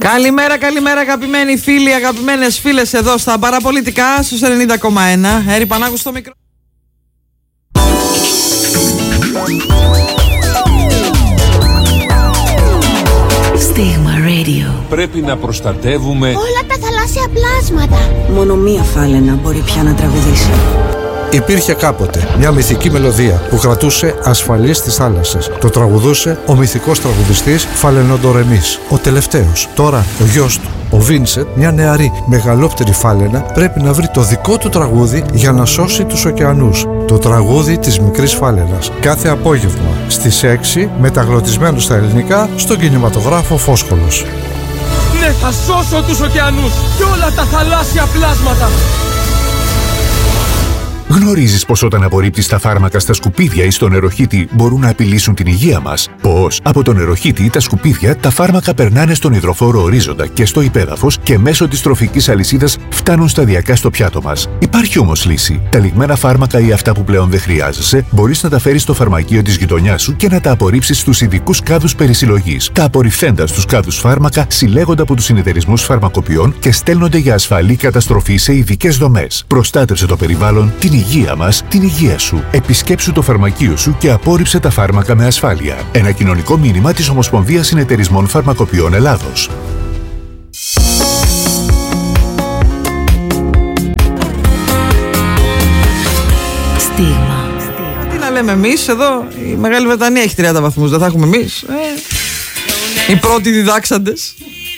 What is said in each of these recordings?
Καλημέρα, καλημέρα αγαπημένοι φίλοι, αγαπημένες φίλες εδώ στα παραπολιτικά στους 90,1. Έρη Πανάγου στο μικρό. Στίγμα Radio. Πρέπει να προστατεύουμε όλα τα θαλάσσια πλάσματα. Μόνο μία φάλαινα μπορεί πια να τραγουδήσει. Υπήρχε κάποτε μια μυθική μελωδία που κρατούσε ασφαλείς τις θάλασσες. Το τραγουδούσε ο μυθικός τραγουδιστής Φαλαινοντορεμής, ο τελευταίος. Τώρα ο γιος του, ο Βίνσεντ, μια νεαρή μεγαλόπτερη φάλαινα, πρέπει να βρει το δικό του τραγούδι για να σώσει τους ωκεανούς. Το τραγούδι της μικρής φάλαινας. Κάθε απόγευμα στις 6, μεταγλωτισμένο στα ελληνικά, στον κινηματογράφο Φόσκολος. Ναι, θα σώσω τους ωκεανούς και όλα τα θαλάσσια πλάσματα. Γνωρίζεις πως όταν απορρίπτεις τα φάρμακα στα σκουπίδια ή στο νεροχύτη μπορούν να απειλήσουν την υγεία μας? Πως από το νεροχύτη ή τα σκουπίδια τα φάρμακα περνάνε στον υδροφόρο ορίζοντα και στο υπέδαφος και μέσω της τροφικής αλυσίδας φτάνουν σταδιακά στο πιάτο μας. Υπάρχει όμως λύση. Τα λιγμένα φάρμακα ή αυτά που πλέον δεν χρειάζεσαι μπορείς να τα φέρεις στο φαρμακείο της γειτονιάς σου και να τα απορρίψεις στους ειδικούς κάδους περισυλλογής. Τα απορριφθέντα στους κάδους φάρμακα συλλέγονται από τους συνεταιρισμούς φαρμακοποιών και στέλνονται για ασφαλή καταστροφή σε ειδικές δομές. Προστάτευσε το περιβάλλον, την υγεία μας, την υγεία σου. Επισκέψου το φαρμακείο σου και απόρριψε τα φάρμακα με ασφάλεια. Ένα κοινωνικό μήνυμα της Ομοσπονδίας Συνεταιρισμών Φαρμακοποιών Ελλάδος. Στίγμα. Τι να λέμε εμείς εδώ, η Μεγάλη Βρετανία έχει 30 βαθμούς, δεν θα έχουμε εμείς? Οι πρώτοι διδάξαντες.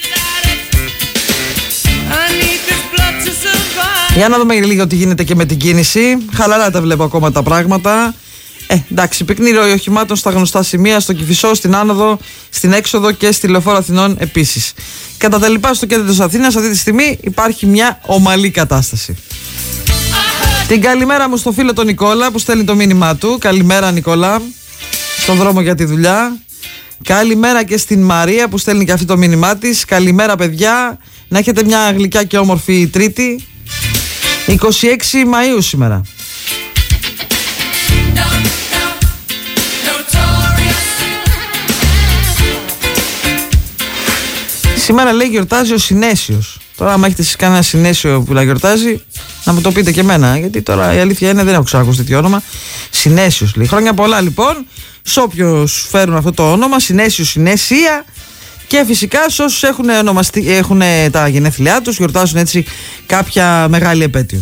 Για να δούμε λίγο τι γίνεται και με την κίνηση. Χαλαρά τα βλέπω ακόμα τα πράγματα. Εντάξει, πυκνή ροή οχημάτων στα γνωστά σημεία, στο Κηφισό, στην άνοδο, στην έξοδο και στη Λεωφόρο Αθηνών επίσης. Κατά τα λοιπά, στο κέντρο της Αθήνας αυτή τη στιγμή υπάρχει μια ομαλή κατάσταση. Την καλημέρα μου στο φίλο τον Νικόλα που στέλνει το μήνυμά του. Καλημέρα Νικόλα, στον δρόμο για τη δουλειά. Καλημέρα και στην Μαρία που στέλνει και αυτή το μήνυμά της. Καλημέρα παιδιά, να έχετε μια γλυκιά και όμορφη Τρίτη. 26 Μαΐου σήμερα. Σήμερα λέει γιορτάζει ο Συνέσιος. Τώρα άμα έχετε εσείς κανένα Συνέσιο που να γιορτάζει, να μου το πείτε και εμένα, γιατί τώρα η αλήθεια είναι δεν έχω ξανακούσει τέτοιο όνομα. Συνέσιος λέει. Χρόνια πολλά λοιπόν σε όποιους φέρουν αυτό το όνομα, Συνέσιο, Συνέσια. Και φυσικά σε όσους έχουν τα γενέθλιά τους, γιορτάζουν έτσι κάποια μεγάλη επέτειο.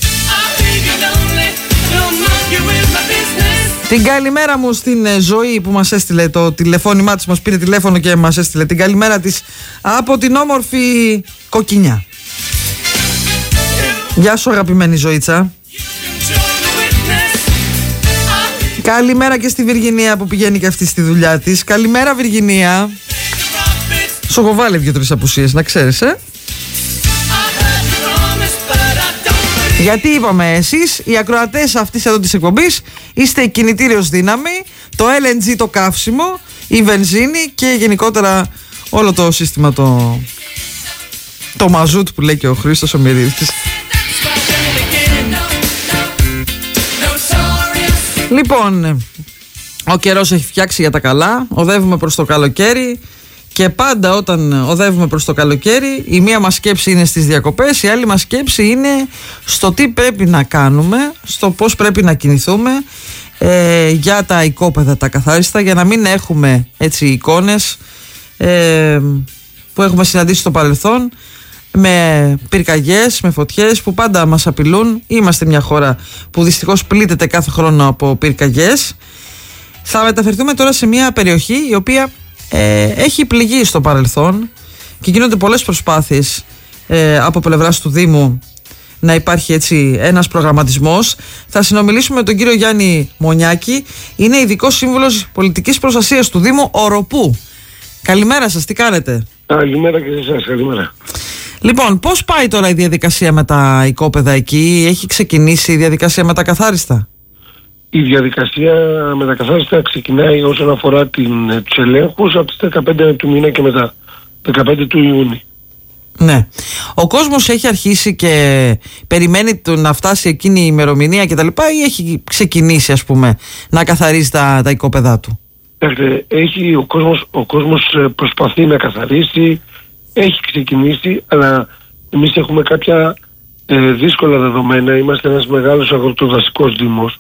Την καλημέρα μου στην Ζωή που μας έστειλε το τηλεφώνημά της, μας πήρε τηλέφωνο και μας έστειλε την καλημέρα της από την όμορφη Κοκκινιά. Γεια σου αγαπημένη Ζωήτσα. Καλημέρα και στη Βυργινία που πηγαίνει και αυτή στη δουλειά της. Καλημέρα Βυργινία. Σου έχω βάλει 2-3 απουσίες, να ξέρεις, Γιατί είπαμε εσείς, οι ακροατές αυτής εδώ της εκπομπής, είστε η κινητήριος δύναμη, το LNG το καύσιμο, η βενζίνη και γενικότερα όλο το σύστημα το μαζούτ που λέει και ο Χρήστος ο Μυρίδης. Λοιπόν, ο καιρός έχει φτιάξει για τα καλά, οδεύουμε προς το καλοκαίρι. Και πάντα όταν οδεύουμε προς το καλοκαίρι, η μία μας σκέψη είναι στις διακοπές, η άλλη μας σκέψη είναι στο τι πρέπει να κάνουμε, στο πώς πρέπει να κινηθούμε για τα οικόπεδα τα καθάριστα, για να μην έχουμε έτσι εικόνες που έχουμε συναντήσει στο παρελθόν με πυρκαγιές, με φωτιές που πάντα μας απειλούν. Είμαστε μια χώρα που δυστυχώς πλήττεται κάθε χρόνο από πυρκαγιές. Θα μεταφερθούμε τώρα σε μια περιοχή η οποία έχει πληγεί στο παρελθόν και γίνονται πολλές προσπάθειες από πλευράς του Δήμου να υπάρχει έτσι ένας προγραμματισμός. Θα συνομιλήσουμε με τον κύριο Γιάννη Μονιάκη, είναι ειδικός σύμβουλος πολιτικής προστασίας του Δήμου Οροπού. Καλημέρα σας, τι κάνετε? Καλημέρα και σε εσάς, καλημέρα. Λοιπόν, πώς πάει τώρα η διαδικασία με τα οικόπεδα εκεί, έχει ξεκινήσει η διαδικασία με τα καθάριστα? Η διαδικασία με τα καθάριστα ξεκινάει όσον αφορά τους ελέγχους από τις 15 του μήνα και μετά, 15 του Ιούνιου. Ναι. Ο κόσμος έχει αρχίσει και περιμένει να φτάσει εκείνη η ημερομηνία κτλ. Ή έχει ξεκινήσει, ας πούμε, να καθαρίζει τα οικόπεδά του? Ο κόσμος προσπαθεί να καθαρίσει. έχει ξεκινήσει, αλλά εμείς έχουμε κάποια δύσκολα δεδομένα. Είμαστε ένας μεγάλος αγροτοδασικός δήμος,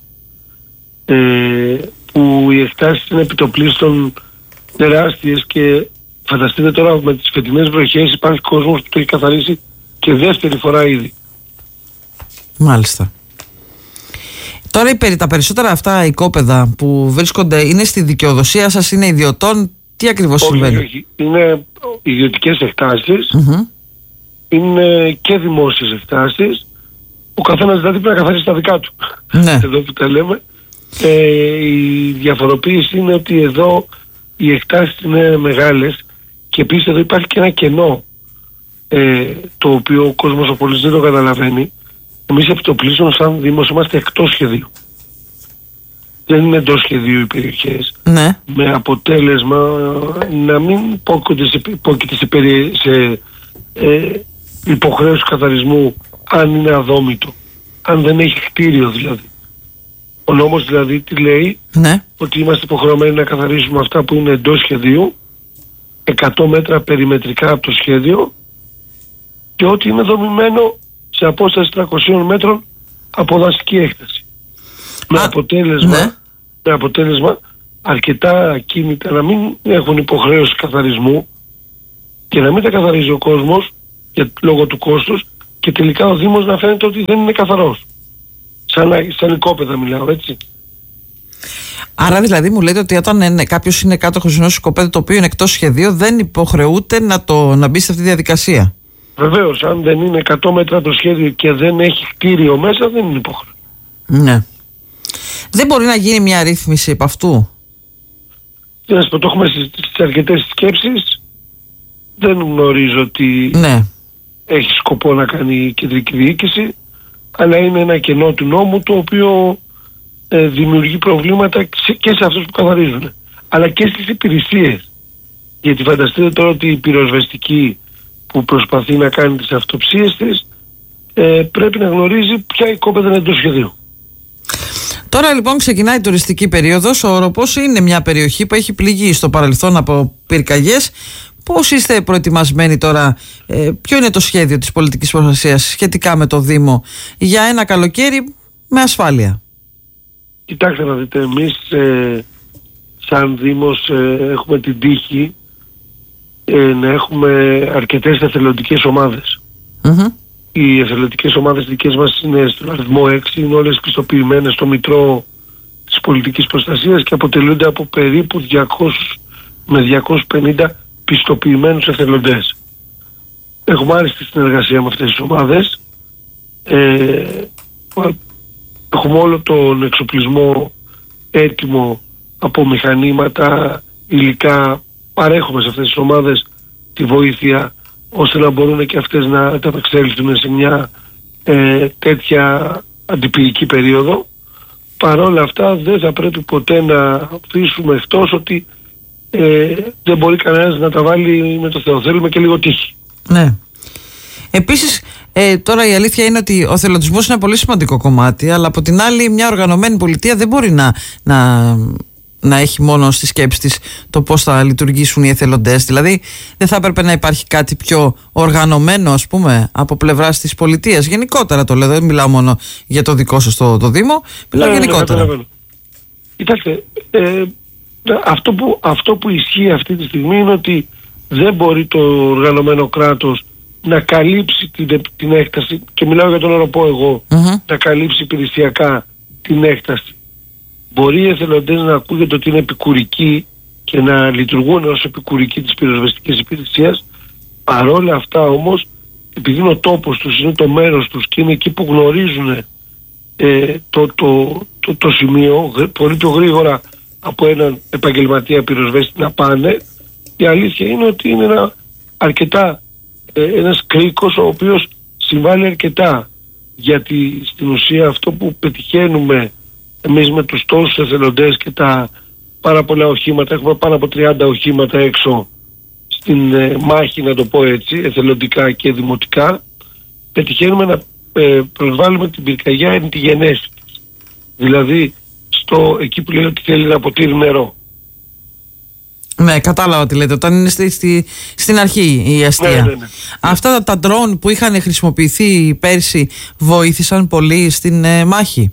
που οι εκτάσεις είναι επιτοπλίστων τεράστιες, και φανταστείτε τώρα με τις φετινές βροχές υπάρχει κόσμος που το έχει καθαρίσει και δεύτερη φορά ήδη. Μάλιστα. Τώρα τα περισσότερα αυτά οικόπεδα που βρίσκονται είναι στη δικαιοδοσία σας, είναι ιδιωτών, τι ακριβώς συμβαίνει? Όχι, είναι ιδιωτικές εκτάσεις, είναι και δημόσιες εκτάσεις. Ο καθένας δηλαδή πρέπει να καθαρίσει τα δικά του. Ναι. Εδώ που τα λέμε. Η διαφοροποίηση είναι ότι εδώ οι εκτάσεις είναι μεγάλες, και επίσης εδώ υπάρχει και ένα κενό, το οποίο ο κόσμος ο πολίτης δεν το καταλαβαίνει. Εμείς επιτοπλίστων σαν Δήμος είμαστε εκτός σχεδίου. Δεν είναι εντός σχεδίου οι περιοχές. Ναι. Με αποτέλεσμα να μην υπόκειται σε υποχρέωση καθαρισμού αν είναι αδόμητο. Αν δεν έχει κτίριο δηλαδή. Ο νόμος δηλαδή τι λέει? Ναι. Ότι είμαστε υποχρεωμένοι να καθαρίσουμε αυτά που είναι εντός σχεδίου, 100 μέτρα περιμετρικά από το σχέδιο, και ό,τι είναι δομημένο σε απόσταση 300 μέτρων από δασική έκταση. Με αποτέλεσμα αρκετά ακίνητα να μην έχουν υποχρέωση καθαρισμού και να μην τα καθαρίζει ο κόσμος λόγω του κόστους, και τελικά ο Δήμος να φαίνεται ότι δεν είναι καθαρός. Σαν οικόπεδα μιλάω, έτσι. Άρα δηλαδή μου λέτε ότι όταν κάποιος είναι κάτοχος ενός οικοπέδου το οποίο είναι εκτός σχεδίου, δεν υποχρεούται να μπει σε αυτή τη διαδικασία? Βεβαίως, αν δεν είναι 100 μέτρα το σχέδιο και δεν έχει κτίριο μέσα, δεν είναι υποχρεωτικό. Ναι. Δεν μπορεί να γίνει μια ρύθμιση επ' αυτού? Να σας πω, το έχουμε στις αρκετές σκέψεις. Δεν γνωρίζω ότι έχει σκοπό να κάνει η κεντρική διοίκηση, αλλά είναι ένα κενό του νόμου το οποίο δημιουργεί προβλήματα και σε αυτούς που καθαρίζουν, αλλά και στις υπηρεσίες. Γιατί φανταστείτε τώρα ότι η πυροσβεστική που προσπαθεί να κάνει τις αυτοψίες της πρέπει να γνωρίζει ποια οικόπεδα είναι εντός σχεδίου. Τώρα λοιπόν ξεκινάει η τουριστική περίοδος. Ο Οροπός είναι μια περιοχή που έχει πληγεί στο παρελθόν από πυρκαγιές. Πώς είστε προετοιμασμένοι τώρα, ποιο είναι το σχέδιο της πολιτικής προστασίας σχετικά με το Δήμο για ένα καλοκαίρι με ασφάλεια? Κοιτάξτε να δείτε, εμείς σαν Δήμος έχουμε την τύχη να έχουμε αρκετές εθελοντικές ομάδες. Οι εθελοντικές ομάδες δικές μας είναι στον αριθμό 6, είναι όλες πιστοποιημένες στο Μητρό της Πολιτικής Προστασίας και αποτελούνται από περίπου 200 με 250 πιστοποιημένους εθελοντές. Έχουμε άριστη συνεργασία με αυτές τις ομάδες. Έχουμε όλο τον εξοπλισμό έτοιμο από μηχανήματα, υλικά. Παρέχουμε σε αυτές τις ομάδες τη βοήθεια ώστε να μπορούν και αυτές να ανταπεξέλθουν σε μια τέτοια αντιπυρική περίοδο. Παρόλα αυτά δεν θα πρέπει ποτέ να αφήσουμε εκτός ότι δεν μπορεί κανένας να τα βάλει με το Θεό. Θέλουμε και λίγο τύχη. Ναι. Επίσης τώρα η αλήθεια είναι ότι ο θελοντισμός είναι ένα πολύ σημαντικό κομμάτι, αλλά από την άλλη μια οργανωμένη πολιτεία δεν μπορεί να έχει μόνο στη σκέψη της το πώς θα λειτουργήσουν οι εθελοντές. Δηλαδή δεν θα έπρεπε να υπάρχει κάτι πιο οργανωμένο, ας πούμε, από πλευράς της πολιτείας? Γενικότερα το λέω, δεν μιλάω μόνο για το δικό σας το Δήμο, μιλάω γενικότερα. Κοιτάξτε, αυτό που ισχύει αυτή τη στιγμή είναι ότι δεν μπορεί το οργανωμένο κράτος να καλύψει την έκταση, και μιλάω για τον Οροπό εγώ, να καλύψει υπηρεσιακά την έκταση. Μπορεί οι εθελοντές να ακούγεται ότι είναι επικουρικοί και να λειτουργούν ως επικουρικοί της πυροσβεστικής υπηρεσίας. Παρόλα αυτά όμως, επειδή είναι ο τόπος τους, είναι το μέρος τους και είναι εκεί που γνωρίζουν το σημείο πολύ πιο γρήγορα από έναν επαγγελματία πυροσβέστη να πάνε, η αλήθεια είναι ότι είναι ένας κρίκος ο οποίος συμβάλλει αρκετά, γιατί στην ουσία αυτό που πετυχαίνουμε εμείς με τους τόσους εθελοντές και τα πάρα πολλά οχήματα, έχουμε πάνω από 30 οχήματα έξω στην μάχη, να το πω έτσι, εθελοντικά και δημοτικά, πετυχαίνουμε να προσβάλλουμε την πυρκαγιά εν τη γενέση της. Δηλαδή εκεί που λέει ότι θέλει να ποτήρει νερό. Ναι, κατάλαβα τι λέτε. Όταν είναι στην αρχή η αστεία. Ναι. Αυτά τα ντρόουν που είχαν χρησιμοποιηθεί πέρσι βοήθησαν πολύ στην μάχη.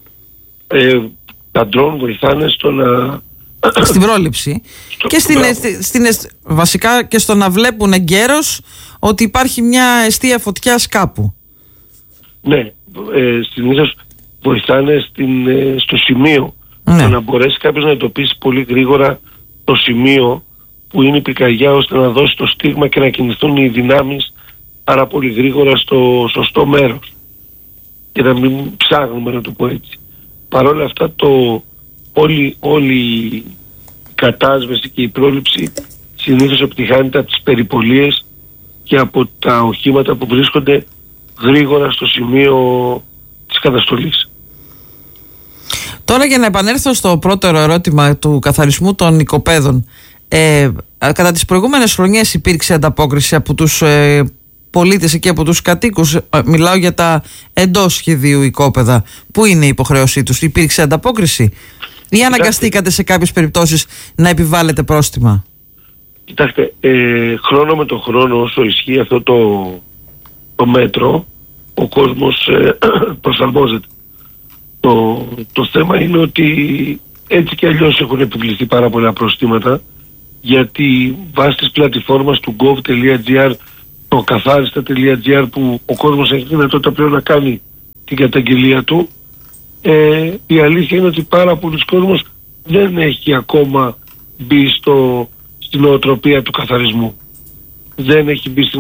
Τα ντρόουν βοηθάνε στο να... Στην πρόληψη και βασικά και στο να βλέπουν εγκαίρως ότι υπάρχει μια αιστεία φωτιάς κάπου. Ναι, συνήθως βοηθάνε στο σημείο, για να μπορέσει κάποιος να εντοπίσει πολύ γρήγορα το σημείο που είναι η πυρκαγιά, ώστε να δώσει το στίγμα και να κινηθούν οι δυνάμεις πάρα πολύ γρήγορα στο σωστό μέρος και να μην ψάχνουμε, να το πω έτσι. Παρ' όλα αυτά όλη η κατάσβεση και η πρόληψη συνήθως επιτυχάνεται από τις περιπολίες και από τα οχήματα που βρίσκονται γρήγορα στο σημείο της καταστολής. Τώρα για να επανέλθω στο πρώτο ερώτημα του καθαρισμού των οικοπαίδων, κατά τις προηγούμενες χρονιές υπήρξε ανταπόκριση από τους πολίτες και από τους κατοίκους? Μιλάω για τα εντός σχεδίου οικόπεδα. Πού είναι η υποχρέωσή τους? Υπήρξε ανταπόκριση ή αναγκαστήκατε σε κάποιες περιπτώσεις να επιβάλλετε πρόστιμα? Κοιτάξτε, χρόνο με το χρόνο, όσο ισχύει αυτό το μέτρο, ο κόσμος προσαρμόζεται. Το θέμα είναι ότι έτσι και αλλιώς έχουν επιβληθεί πάρα πολλά προστήματα, γιατί βάσει της πλατφόρμας του gov.gr, το καθάριστα.gr, που ο κόσμος έχει δυνατότητα πλέον να κάνει την καταγγελία του, η αλήθεια είναι ότι πάρα πολλοί κόσμος δεν έχει ακόμα μπει στην νοοτροπία του καθαρισμού. Δεν έχει μπει στην